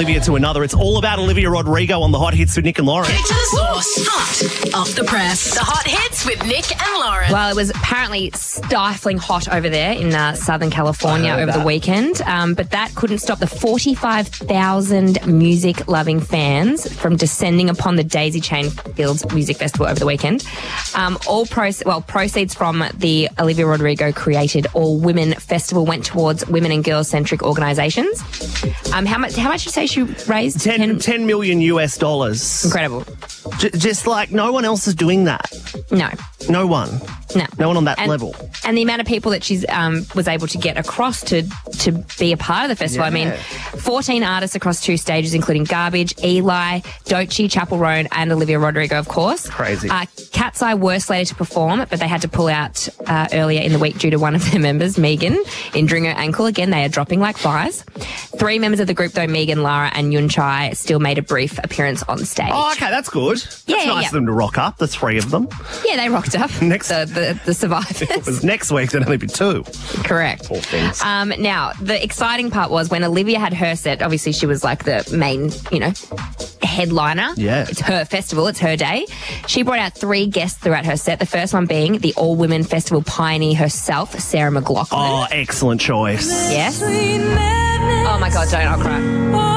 Olivia to another. It's all about Olivia Rodrigo on the Hot Hits with Nick and Lauren. Get to the source. Hot off the press. The Hot Hits with Nick and Lauren. Well, it was apparently stifling hot over there in Southern California over the weekend, but that couldn't stop the 45,000 music-loving fans from descending upon the Daisy Chain Fields Music Festival over the weekend. Proceeds from the Olivia Rodrigo created all-women festival went towards women and girl-centric organisations. How much did you say she raised? $10 million US. Incredible. Just like no one else is doing that. No. No one. No. No one on that level. And the amount of people that she's was able to get across to be a part of the festival. Yeah. I mean, 14 artists across 2 stages, including Garbage, Eli, Doechii, Chappell Roan, and Olivia Rodrigo, of course. Crazy. Cat's Eye were slated to perform, but they had to pull out earlier in the week due to one of their members, Megan, injuring her ankle. Again, they are dropping like flies. 3 members of the group, though, Megan, Lara, and Yun Chai, still made a brief appearance on stage. Oh, okay, that's good. That's nice of them to rock up. The 3 of them. Yeah, they rocked up. The survivors. If it was next week, there'd only be 2. Correct. Poor things. Now, the exciting part was when Olivia had her set, obviously she was like the main, headliner. Yeah. It's her festival. It's her day. She brought out 3 guests throughout her set. The first one being the all-women festival pioneer herself, Sarah McLachlan. Oh, excellent choice. Yes. Oh, my God, don't. I'll cry.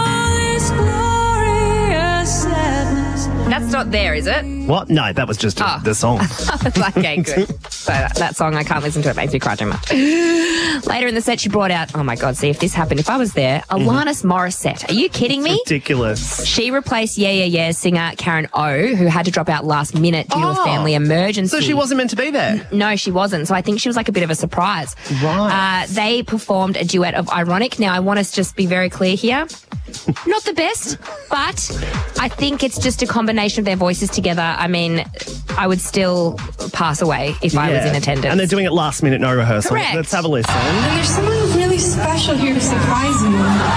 That's not there, is it? What? No, that was just the song. Okay, good. So that song, I can't listen to it. It makes me cry too much. Later in the set, she brought out, oh my God, see if this happened. If I was there, Alanis Morissette. Are you kidding me? Ridiculous. She replaced Yeah Yeah Yeah singer Karen O, who had to drop out last minute due to a family emergency. So she wasn't meant to be there? No, she wasn't. So I think she was like a bit of a surprise. Right. They performed a duet of Ironic. Now, I want us to just be very clear here. Not the best, but I think it's just a combination of their voices together. I mean, I would still pass away if I was in attendance. And they're doing it last minute, no rehearsal. Correct. Let's have a listen. There's someone really special here to surprise you.